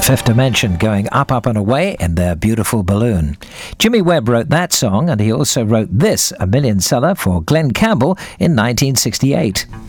Fifth Dimension going up, up and away in their beautiful balloon. Jimmy Webb wrote that song, and he also wrote this, a million seller for Glenn Campbell in 1968.